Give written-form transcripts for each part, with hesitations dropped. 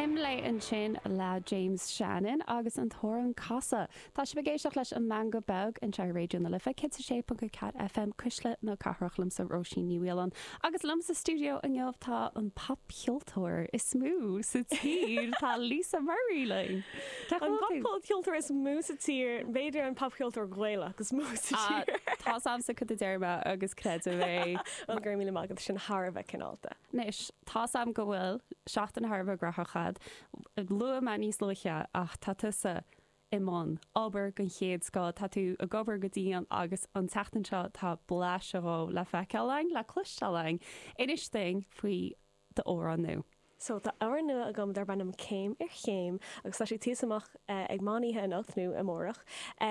Sim le an sin le James Shannon agus an Thoran Casa. Tá se begéisioach leis an Mango Beg an tre radio na lifa kit sé go cat FM cuisle nó carachlam sa Roshi Newlan. Agus lum sa studio an jobh tá an pop hiúltóir is smú sa tír tá Lisa Murray le. An pop hiúltóir is smú sa tír, beidir an pop hiúltóir gléile agus smú sa tír. Tá sam sa chud déirma agus cred a bheith. Well gur míle magad sin Harbh cinálta. Nis tá sam go bhfuil seach an Harbh grachachad lu man níos luiche ach tá tusa imán aber gon chéad sá tá tú a gobar go dtíon agus an teachtan seo tá bláisirá le feiceáin le cluisteáin inis thing faoi de órán nu. So tá áhar nua a gom dar bannam céim chéim agus tá sé tíosamach ag máníthe an 8 nú amórach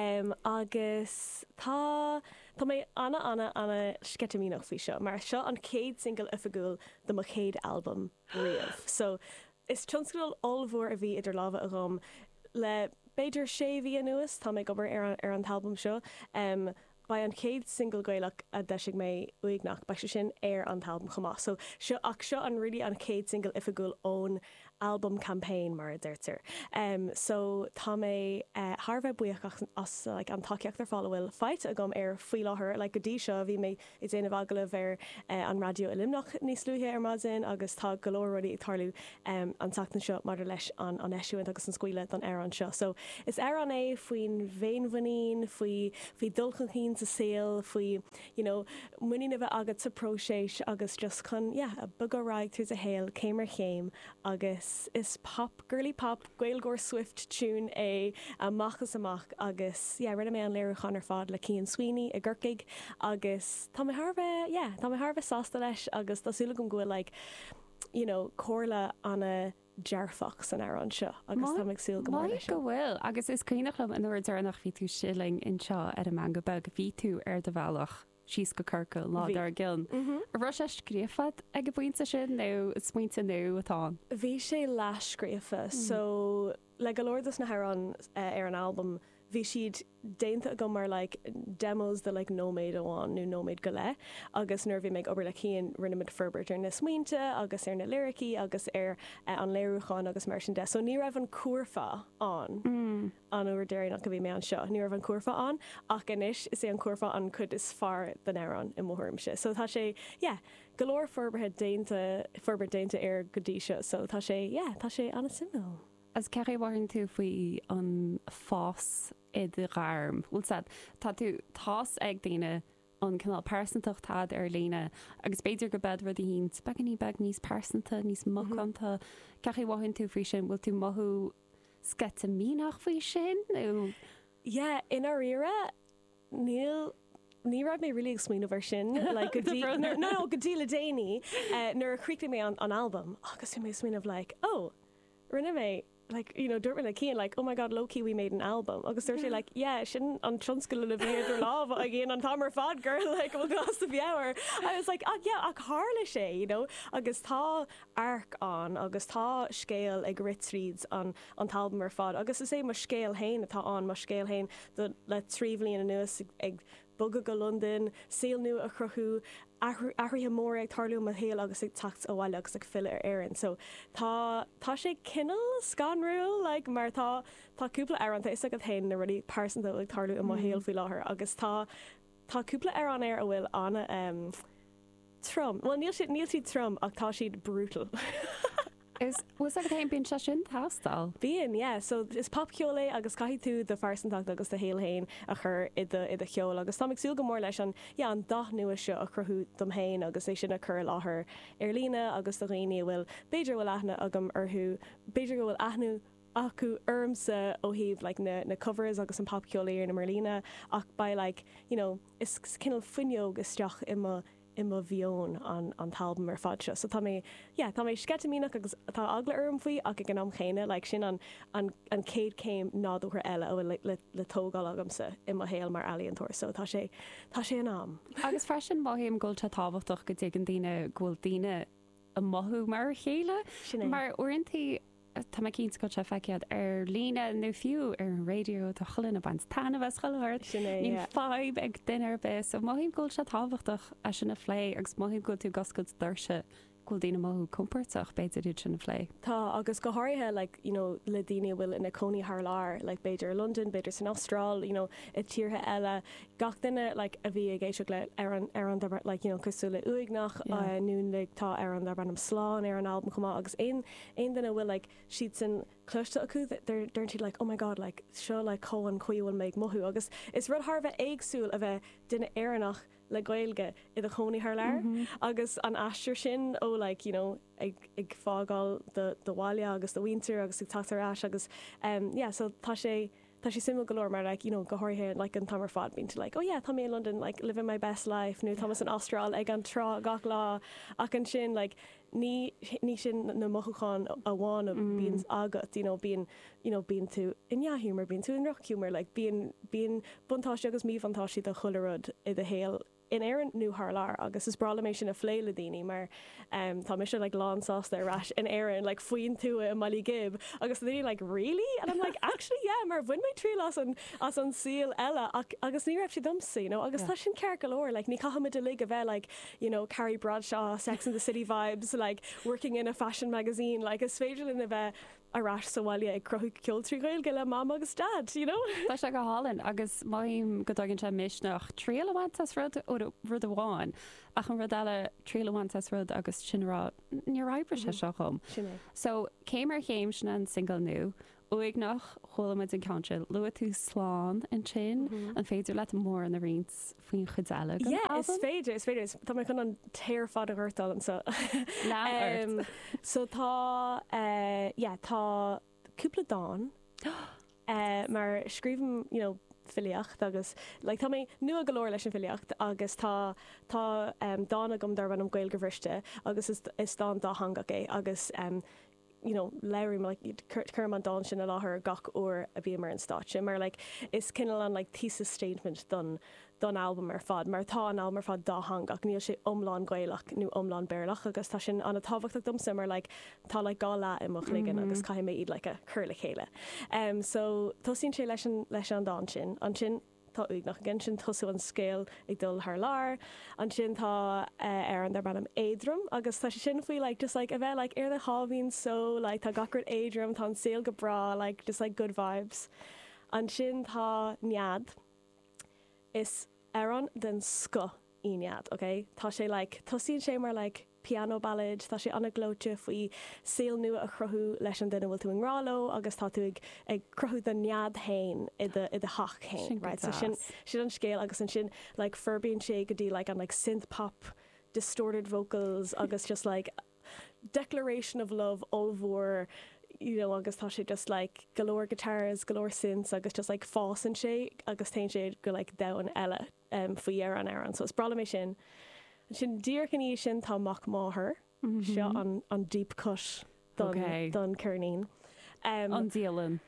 agus tá mé anna sketamínach fao seo, mar seo an céad single ifigúil do mo chéad album riamh. So is tionscail olmhór a bhí idir lábha a gom le beidir sé bhí nuas tá mé gobar ar an album seo by an céad single gaileach a deisiigh mé uignach ba sin ar an album chumá. So seo an really an céad single ifigúil ón album campaign mar a d'irtir. So tá mé Harbh buíoch as like, an takeíocht ar fáil bhfuil fight a gom ar faoi láthair le go dtí seo bhí mé i déanamh agalah ar an radio ilimnach níos luúthe ar mazin agus tá golóir ruí ag tarlú an tatan seo mar leis an eisiúint agus an scuile don ar an seo. So is ar an é faoin bhéinmhaín faoi dulchan sa saoil faoi muí na bheith agad sa próséis agus just chun a bugaráig tú a héal céimar chéim agus is pop, girly pop, Gaeilgeoir Swift tune amachchas amach agus rinne mé an léirchan ar fad le Cian Sweeney a ggurcaig agus tá mé Harbh sásta leis agus tásúla go bhfuil cóirla anna dearfach san ar an seo agus tá agsúil go mar go bhfuil agus is cuioinechlumm an nuair nach ví tú shilling in seo ar a Mango Beg ví tú ar de bhealach síos go curca lá ar giln. Ru sé scrífad ag go buinte sin nó smuointe nó atá. Bhí sé leiscrífa so le golóirdas na Harán ar an album bhí siad déanta go mar demos de nóméid amháin nó nóméid go le agus nervhí méid obair le cían rinneid ferbert ar na smuointe agus ar na lyricí agus ar an léirúcháin agus mar sin de. So ní raibh an cuairfa an uair déirnach go bhí mé an seo. Ní raibh an cuairfa an ach inis is é an cuairfa an chud is far den Éireann i mthirmse. So tá sé golóir ferbert déanta ar go dtí seo. So tá sé anna simú. As ceir bhain tú faoi an fás idir garm. Bhúlsad tá tú tás ag daine an canál persantach tád ar lína agus beidir go bed rud hín speganí beg níos persanta níos mochanta. Ceir bhain tú faoi sin bhfuil tú mothú sketamínach faoi sin? Inar rire ní raibh mé rilí smíanamh ar sin go dtí le déine nuair a chríicla mé an album agus mé smíanamh rinne mé dúirt le cían oh my god, low-key we made an album agus they're say sin an tronscoil le bhéidir láb a géan an tamar fad girl bhil glas a bheabhar. I was ach hála sé agus tá arc an agus tá scéal ag Ritz an talbam ar fad agus is é mar scéal hain atá an mar scéal hain le tríomhlíon an nuas ag bugad go London, saoil nu a chruthú ahraithe mór ag tarlú a héal agus ag tacht a bhhaile agus ag fill ar éireann. So tá sé cinnal scanrúil mar tá cúpla ar an is a go tain na rudí persanta ag tarlú a héal faoi láthair agus tá cúpla ar an air a bhfuil anna trom. Well níl siad trom ach tá siad brutal. Was a go bin se sin tástal? Bíon, so is pop ceola agus caithí tú de farsantach agus de héalhéin a chur i de cheol agus tá agsúil go mór leis an dath nua seo a chruthú dom héin agus é sin a chur láthair ar lína agus do réine bhfuil beidir bhfuil aithne agam arthú beidir go bhfuil aithnú acu ormsa ó híomh na covers agus an pop ceola ar na Merlína ach ba is cinnal fuineog isteach imma bhion an talbam ar fad seo. So tá mé sketamínach agus tá agla orm faoi ach ag an am chéine sin an céad céim nádúchar eile a bhfuil le tógáil agamsa imma héal mar alíontóir. So tá sé an am. Agus freisin máhéim ggóilte tábhachtach go dtí an daine ghfuil daine a mothú mar chéile mar orintí tá cín go se feicead ar lína nó fiú ar an radio tá cholann a bans tanna bheits choirt ní fáib ag duine be so maihíim ggóil se táhachtach a sin na phlé agus maihíim go tú gascud d'irse ghfuil daine mothú comportach beidir dúd sin na phlé. Tá agus go háirithe like, you know, le daine bhfuil ina coní th lár, like beidir London, beidir san Austráil, you know, I tíortha eile gach duine like, a bhí a géisio le ar an like, you know, cosú le uignach nún le tá ar an bannam sláán ar an album chumá agus ein duine bhfuil like, siad san cloiste acu dúirtí like, oh my god, like, seo like, có an chuí bhfuil méid mothú agus is rud thar bheith éagsúil a bheith duine éannach le gailge I a choní th leir agus an aistir sin ó like, you know, ag fágáil de bháile agus do winter agus ag tatar as agus yeah, so tá sé simú golóir mar like, you know, go háirthe like, an tamar fad bín to like, oh yeah, tá mé in London like, living my best life nu Thomas an Austráil ag an trá gach lá ach an sin like, ní sin na mochuáin a bháin a bíon agat, you know, bíon tú in humor, bíon tú in rock humor, like, bíon buntáiste agus míhantáisií de chuilerad I de héal in éan nu th lár agus is brala mééis sin a phléile daoine mar tá mis se like lánsásta arás in éan like faoin tú a malí gib agus daoine like really? And I'm like actually yeah mar bhain mé trí as an síl eile agus ní raibh si domsa you know agus tá sin ceir golóir like ní cahamid a lig a bheith like you know Carrie Bradshaw Sex and the City vibes like working in a fashion magazine like is féidir in a bheith arás saháile ag crothú ceoltrí gail go le mam agus dad, you know? Tá se go hálan agus maim go daginn se misnach tríalhaantas rud ó rud amháin ach an rud eile tríalhaantas rud agus sinrá ní raibbre se seo chum. So céimar chéim sin an single nu uig nach cholamid an country lua tú sláán an sin an féidir le mór an a rins faoin chudeile. Yeah, is féidir Tá mé chun an téir fad a ghirtal an so. So tá tá cúpla dáin mar scríbm, you know, filiocht agus like, tá mé nu a golóir leis an filiocht agus tá dána gom dar ban am gail gohrichte agus is dá dá hangach é agus you know, leirim like chum an dá sin a láthair gach ó a bhí mar an stáit mar like is cinnal an like thesis statement don album ar fad mar tá an album ar fad dá hangach níl sé omláin gailach nó omláin bearlach agus tá sin an a táhachtach dom mar like tá like gá lá I mo ligan agus cai mé iad like a chur le chéile so tosín sé leis an dá sin tá uignach gin sin tosú an scéal ag dul th lár an sin tá ar an bannam éadrom agus tá sin faoi like just like a bheith like ar the hábhín so like tá gacrad éadrom tá an saoil go bra like just like good vibes an sin tá nead is an den sco iad, okay? Tá sé like tosín sé mar like piano ballad, tá sé anna glóte faoi saoil nua a chrothú leis an duine bhfuil tú an ráló agus tá tú ag crothú den nead hain I de hach hain, right? So sin an scéal agus an sin like furbíonn sé go dtí like an like synth pop distorted vocals agus just like declaration of love olmhór you know agus tá sé just like galore guitars, galore synths agus just like fásan sé agus tain sé go like dain eile faoi ar an so is brala mé sin díorchaní sin tá mac máthair seo an deep cut don Kernín an díalan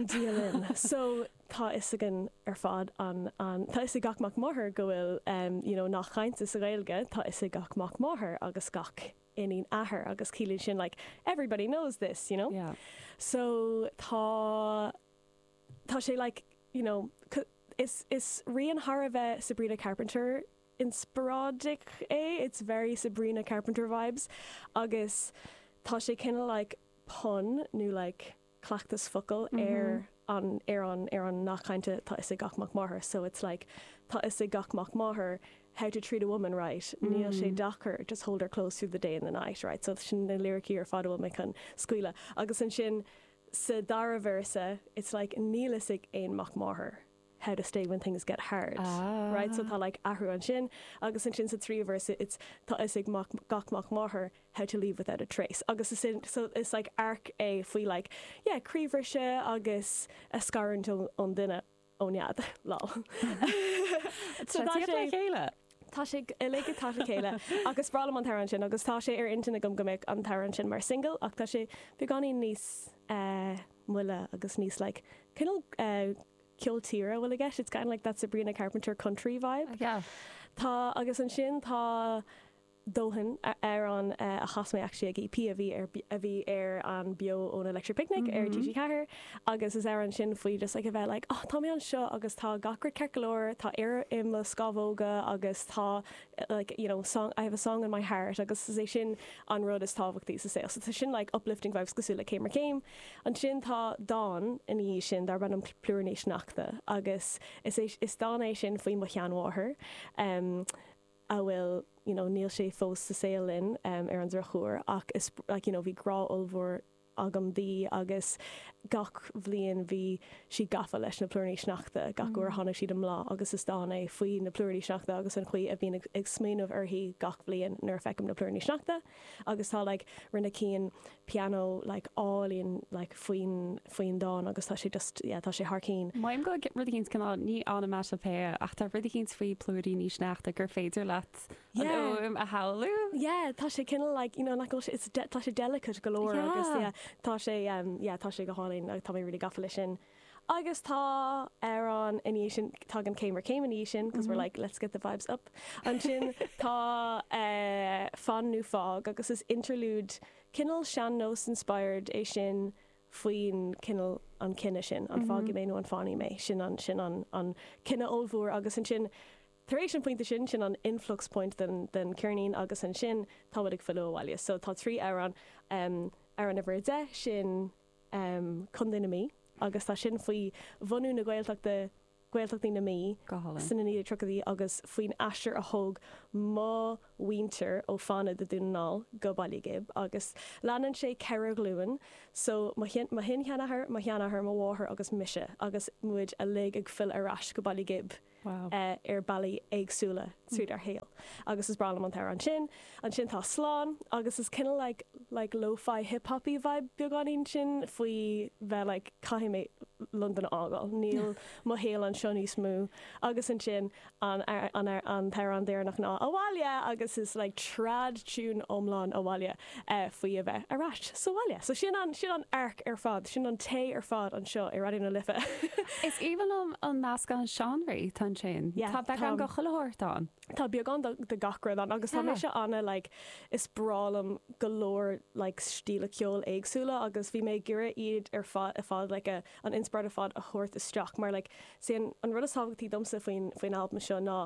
so tá is agan ar fad an tá is I gach mac máthair go bhfuil you know nach chaint is a réilge tá is I gach mac máthair agus gach inín ahar agus cílín sin like everybody knows this you know so tá sé like you know is rian har a bheith Sabrina Carpenter inspiradic it's very Sabrina Carpenter vibes agus tá sé kinda like pun nu like clachtas focal ar an nachchainte tá is I gach mac máthair so it's like tá is I gach mac máthair how to treat a woman right níl sé dachar just hold her close through the day and the night right so sin na lyricí ar fadhfuil me chun scuile agus an sin sa dara versa it's like nílasig ein mac máthair how to stay when things get hard right so tá like ahrú an sin agus an sin sa trí versa it's tá is ag gach mac máthair how to leave without a trace agus is sin so it's like arc é faoi like yeah críomhar se agus a scaran an duine ónead lol so tá sé chéile Tá sé léige tá chéile agus brala an taran sin agus tá sé ar intina gom gombeid an taran sin mar single ach tá sé beganí níos muile agus níos like cinnal ceoltíra bhfuil aige it's kind of like that Sabrina Carpenter country vibe yeah tá agus an sin tá dóhan ar an a chasmé actually ag EP a bhí ar an bio ón Electric Picnic ar TG Cahir agus is ar an sin faoi just like a bheith like tá mé an seo agus tá gacra cecolóir tá ar im le scavóga agus tá like you know song I have a song in my heart agus is é sin an rud is táhachtí sa saoil so sin like uplifting vibes cosúla céim mar céim an sin tá dá in í sin dar ban an plúirnééis nachta agus is dánééis sin faoi mo cheanmháthair a bhfuil you know níl sé fós sa saolinn ar an drachúir ach is like you know bhí grá olmhór agam dí agus gach bblion bhí si gafa leis na plúirnééis nachta gachúair tháinig siad am lá agus is dána faoi na plúirnééis nachta agus an chuí a bhíon ag smúinmh orthaí gach blion nuair fecim na plúirnééis nachta agus tá like rinne cían piano like álíonn like faoin dá agus tá sé just tá sé thcín. Maim go rudí cinn canál ní anna me a pe ach tá rudí cinn faoi plúirí níos nachta gur féidir leat a haú? Yeah, tá sé cinnal like you know tá sé delicate golóir agus tá sé go hálainn ag tá mé ri gafa lei sin. Agus tá ar an iní sin tá an céim iní sin because we're like let's get the vibes up. An sin tá fan nu fág agus is interlude cinnal sean nós inspired é sin faoin cinnal an cinenne sin an fági mé nó an fáí mé sin an cinenne ómhúr agus an sin taréis an pointe sin an influx point den cearnín agus an sin táid ag fillháile. So tá trí ar an a bhirde sin chun mí agus tá sin faoi bhanú na ghailteachtaí na mí sanna níidir trochadaí agus faoin eisir a thug má winter ó fanna de dúnáil go bailígib agus leanan sé ceir glúin so má hin cheanathair má cheanathair má bháthair agus mise agus muid a le ag fill arás go bailígib. Wow. Ar bailí agsúla súd ar héal. Agus is brala an an sin tá sláán, agus is cinnal like lo-fi hip-hopí vibe beagáín sin faoi bheith like caiimé London ágáil. Níl má héal an seoní smú. Agus an sin an teir an déir nach ná Awalia agus is like trad tún omláin Awalia faoi a bheith arás so Awalia. So sin an arc ar fad, sin an té ar fad an seo I radí na lifa. Is even an nasca an seanraí tan sin. Tá be an go choirtáin. Tá beagán de gacrad an agus tá se anna like is bralam golóir like stíle ceol éagsúla agus bhí mé gura iad ar fad a fad like an inspired a fad a chóirt isteach mar like sin an rud ságatí domsa faoin album seo ná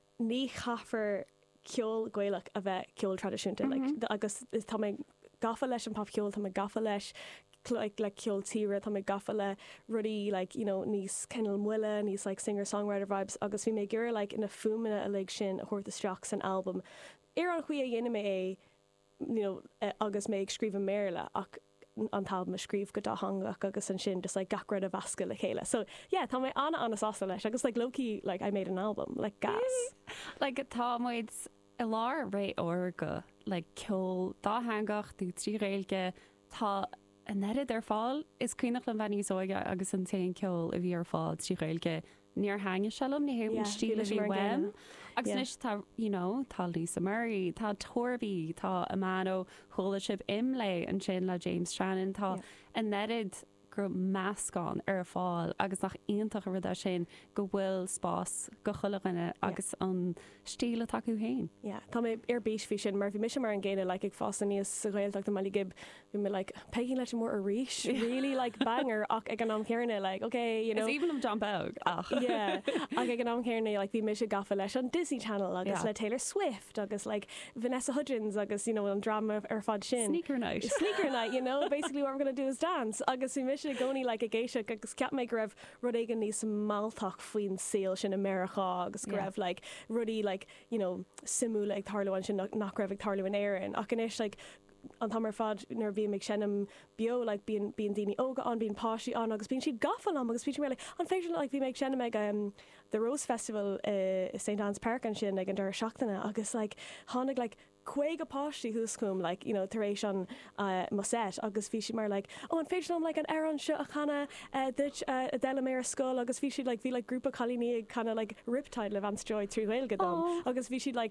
ní chafar ceol gcuileach a bheith ceol tradiisiúnta like agus tá mé gafa leis an pop ceol tá mé gafa leis like ceol tíre tá mé gafa le rudí like you know níos kennal muile níos like singer-songwriter vibes agus bhí mé gur like ina fumina a leig sin a chóirt isteach an album ar an chuí a dhéana mé you know agus mé ag scríomh méile ach an talm a scríomh go hangach agus an sin just like gacrad a bhasca le chéile so yeah tá mé anna sásta leis agus like low-key like I made an album like gas like tá muid i lár ré ó go like ceol dá hangach dú trí réilge tá a netad ar fáil is cuineach le bhaní óige agus an taon ceol a bhí ar fáil trí réilge níor hange selum ní héim stíle bhí wem agus is tá tá Lisa Murray tá Torbí tá Amano chola sib imlé an sin le James Shannon tá a netad gur meascán ar fáil agus nach ionintach a rud sin go bhfuil spás go chulaganna agus an stíle taú hain. Tá mé ar béis fi sin mar bhí mis mar an ggéine le ag fásta níos sa réilach do maií gib bhí me like pegin leis mór a ríis really like banger ach ag an am chéirne like okay you know even am John Bog ach ag an am chéirne like bhí mis gafa leis an Disney Channel agus le Taylor Swift agus like Vanessa Hudgens agus you know an drama ar fad sin sneaker night you know basically what I'm gonna do is dance agus bhí mis gcóí like a géise agus ceap mé raibh rud éigen níos máltach faoin saoil sin America agus go raibh like rudí like you know simú ag tarlaáin sin nach raibh ag tarlaú an éan ach an is like an tamar fad nar bhí meg sinnam bio like bíon daoine óga an bíon páisií an agus bíon siad gafal am agus bíon mé an féidir like bhí meg sinnam ag the Rose Festival St. Anne's Park an sin ag an dar seachtainna agus like tháinig like quaig a páistí húscum like you know taréis an maset agus bhí si mar like an féidir am like an aran seo a chana dut a deile mé ar scóil agus bhí siad like bhí like grúpa chalíní ag chana like riptide le bhanstroid trí réilgadom agus bhí siad like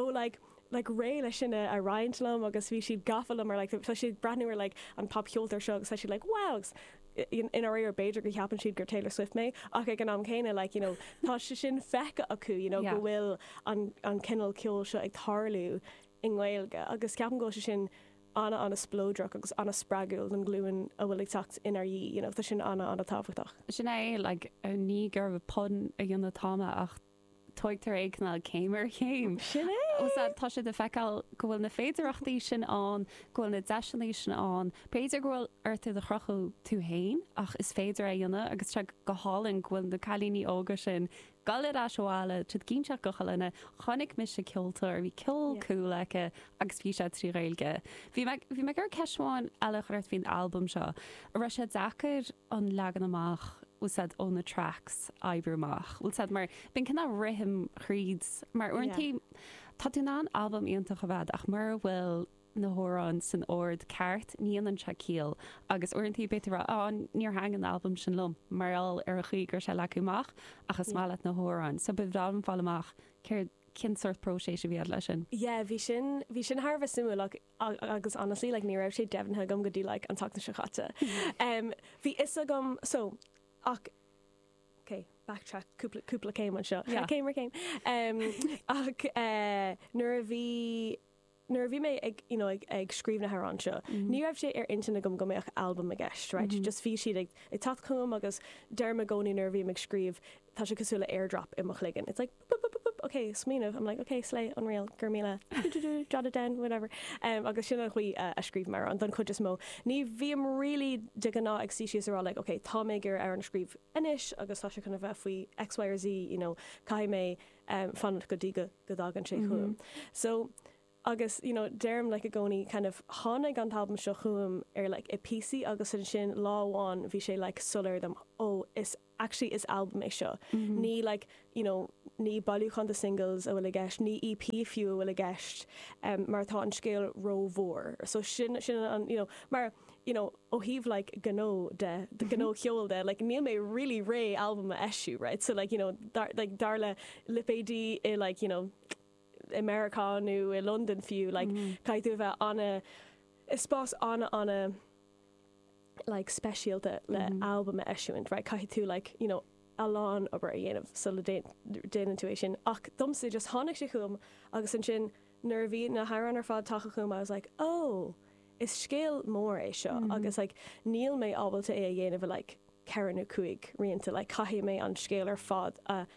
like ré lei sinna a reinintlam agus bhí siad gafalam mar like siad brandúir like an pop heoltar seo agus siad like wow in our ear Beidir go cheapan siad gur Taylor Swift mé ach ag an am céine like you know tá sin fecha acu you know go bhfuil an cinnal ceol seo ag tarlú inghilge agus ceapan go sin anna splódrach agus anna spragúil an glúin a bhfuil tacht inarí, tá sin anna táfachtach. Sin é ní gur bh pon a dhéanana táma ach toigtar éagna céimar chéim. Sin é? Tá sé de feáil gohfuil na féidirachtaí sin an, gohfuil na deisianí sin an, Péidir gohfuil airta de chrochu tú hain ach is féidir a dhéanana agus tre go hálann gohfuil na chalíní óga sin galad a seáile tu cínseach go chalanna chonig mis se ceoltar bhí ceol coolaice agus bhí sé trí réilge. Bhí me gur ceismáin eile chuirt hín albumm seo a ra sé dachar an legan amach úsad ón na tracks eibreach. Úsad mar bin cinna rihim chríds mar orintí tá tú ná albumm íontach a bhead ach mar bhfuil na hórán san ord ceart níon an se cíal agus orintí betar níor hang an albumm sin lom marall ar a chuí gur se lecuach achas mála na hórán, so bh dá an fallach céir cin sort próséis bhíad lei sin. Yeah, bhí sin Harbh simú agus honestly ní raibh sé deimhanthe gom go dtí an tata se chatte. Bhí is a gom so ach backtrack cúpla céim an seo. Céimar céim. Ach nuair bhí mé ag scríbna ar an seo. Ní raibh sé ar intana gom méoch albumm a gceist, right? Just bhí siad ag tat chum agus derma gcónaí nuair bhí ag scríb tá sé cosúla airdrop i mo chligan. It's like okay, smíanamh. I'm like, okay, slay, unreal, gurmíle, jot it down, whatever. Agus sinna chuí a scríb mar an don chud is mó. Ní bhíam really de ná ag síisios ará, like, okay, tá mé gur ar an scríb inis, agus tá sé chuna bheith faoi X, Y, or Z, cai mé fan go dtí go dagan sé chuam. So, agus, derm like a gcónaí kind of tháinig an talbam seo chuam ar like i PC agus sin láháin bhí sé like sulir them, is actually is album é seo. Ní like, ní bailúchan de singles a bhfuil a gceist, ní EP fiú a bhfuil a gceist mar tá an scéal ró mhór. So sin an, mar, ó híomh like gó de gó cheol de, like níl mé really ré album a eisiú, right? So like, darla lipédí i like, Americanú i London fiú, like caiú bheith anna ispás anna like specialta le album a eisiúint, right? Caiú tú like, alán obair a dhéanamh so le déanaan tú é sin. Ach domsa just tháinig sé chum agus an sin nuair bhí na hairan ar fád tacha chum, I was like, is scéal mór é seo, agus like níl mé ábalta é a dhéanamh like ceanú cuaig rianta, like caithí mé an scéal ar fád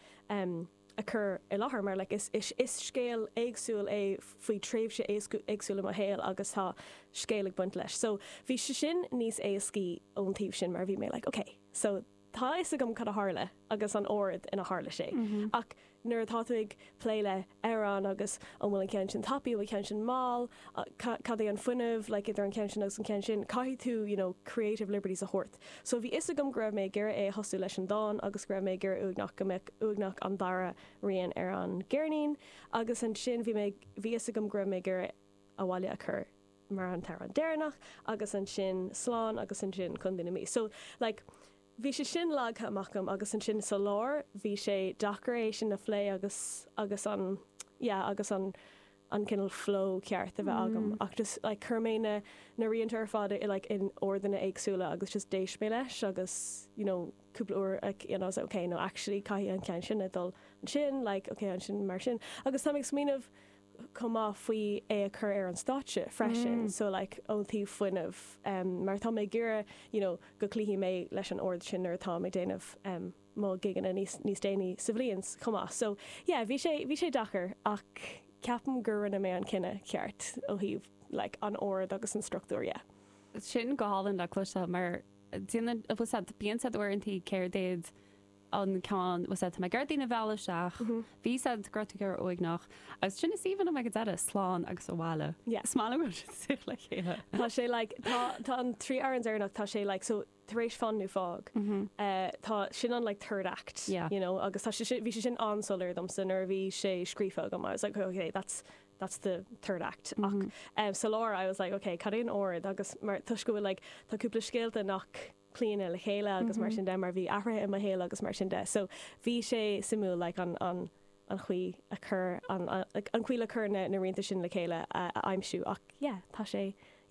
a chur i láthair mar like is scéal éagsúil é faoi tréimh sé éagsúil a héal agus tá scéalaigh buint leis. So bhí sin níos éascí ón taobh sin mar bhí mé like, okay, so tá is a gom cad a hála agus an ord ina hála sé. Ach nuair atá tú ag pléile arán agus an bhfuil an cean sin tapí bhfuil cean sin máil, cad é an fuinmh le idir an cean sin agus an cean sin, caiithí tú creative liberties a thuirt. So bhí is a gom greibh mé gur é hosú leis an dáin agus greibh mé gur ugnach an dara rion ar an gcearnín, agus an sin bhí is a gom greibh mé gur a bháile a chur mar an tar an déirnach agus an sin sláán agus an sin chun duine mí. So like bhí sé sin lágtha amachcham agus an sin sa lár, bhí sé dachar é sin na phlé agus an cinnal flow ceart a bheith agam. Ach just like chumé na riantar ar fád i like in ordanna éagsúla agus just déis mé leis agus cúpla uair like, okay, no, actually caithí an cean sin adul an sin, like, okay, an sin mar sin. Agus tá ag smíanamh comá faoi é a chur ar an stáitse freisin, so like óntaí fuinmh mar tá mé gura go clíhí mé leis an ord sin ar tá mé déanamh má gigan a níos déanaí sa bhliains comá. So yeah, bhí sé dachar ach ceapan gurna mé an cinenne ceart ó híomh like an ord agus an struchtúr, yeah. Sin goálan le cluiste mar bíon orintí céir déad an ceán was me gardína bhela seach, bhí grotigur óignach, agus sinna síhan me go de sláán agus óháile. Smála si le chéile. Tá sé tá an trí arans arnach tá sé so taréis fanú fág. Tá sin an like third act, agus bhí sé sin ansolir dom san ar bhí sé scrífa go, I was like, okay, that's the third act. Ach so láir I was like, okay, cadíon ord agus mar tuisgo like tá cúpla scéalta nach clíine le chéile agus mar sin de mar bhí ahra i chéile agus mar sin de. So bhí sé simú like an chuí a chur an chuí le chur na rianta sin le chéile a aimimsú ach tá sé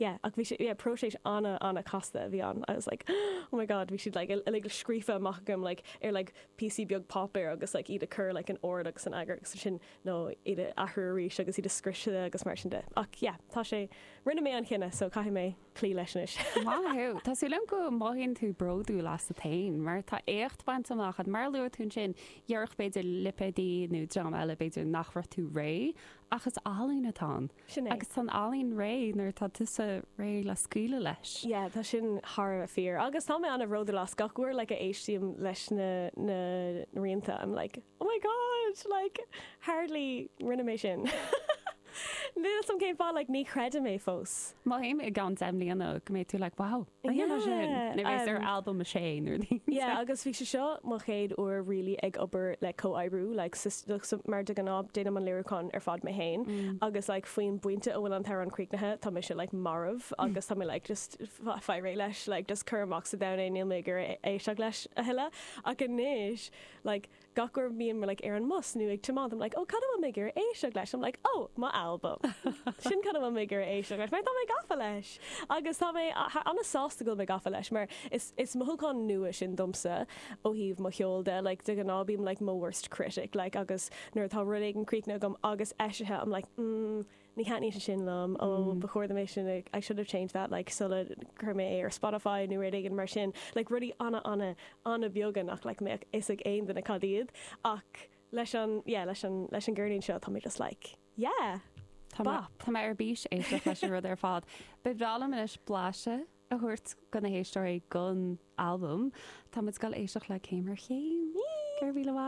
ach we should proéis anna costa bhí an. I was like, oh my god, we should like scrífa amach like like PC beag pop agus like iad a cur like an ord agus an agur sin no iad a ahurrí agus iad a scriise agus mar sin de. Ach tá sé rinne mé an chinine so cai mé clí leis. Wow, Tású lem go maihinn tú broú las a tain, mar tá écht baint amach an mar leú tún sin dhearch beidir lipedí nó dram eile beidir nachra tú ré agus álín atá. Agus tan álín ré nar tá tu a ré le scuúile leis. Yeah, tá sin har a fear. Agus tá mé an a road las gachúir like a éisiim leis na rianta. I'm like, oh my god, like hardly rinne mé sin. Nu som céim fá like ní creide mé fós. Má him I gan demlíanana go mé tú like wow. Na bheits ar album a sé nuir. Yeah, agus bhí se seo má chéad ó ri ag obair le co-aibbrú like mar de an áb déanam an lyricán ar fád mé hain agus like faoin buinte ó bhfuil an tar an cuiicnathe tá mé se like marmh agus tá mé like just fá ré leis like just chumach sa dana níl mé gur éisteach leis a heile ach an níis like gachar bíon mar like ar an mus nu ag timán I'm like oh cad mé gur éisteach leis I'm like oh má album sin cad mé gur éisteach leis mar tá mé gafa leis agus tá mé anna sásta go mé gafa leis mar is mothúán nua sin domsa ó híomh mo cheolda like de an ábím like mo worst critic like agus nuair tá rudig an críicna gom agus eisithe I'm like ní chatní sin lom ó before the mission like, I should have changed that like sulla chumé ar Spotify nu rudig an mar sin like rudí anna biogan ach like mé is ag aon den na cadíad ach leis an gurnín seo tá mé just like yeah Tá mé ar bís éisteach leis rud ar fád. Bedálam is bláise a thuirt gona héistóir gun album Tá mid gal éisteach le céimar chéim gur bhí le